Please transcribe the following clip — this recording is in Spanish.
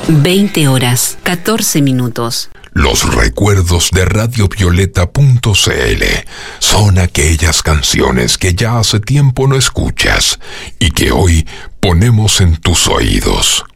20 horas, 14 minutos. Los recuerdos de radiovioleta.cl son aquellas canciones que ya hace tiempo no escuchas y que hoy ponemos en tus oídos.